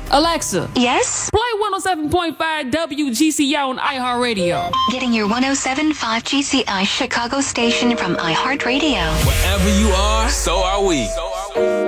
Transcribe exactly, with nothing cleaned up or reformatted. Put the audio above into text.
Alexa, Yes? play one oh seven point five W G C I on iHeartRadio. Getting your one oh seven point five G C I Chicago station from iHeartRadio. Wherever you are, so are we.